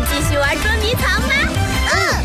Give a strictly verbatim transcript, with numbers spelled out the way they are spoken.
继续玩捉迷藏吧。 嗯。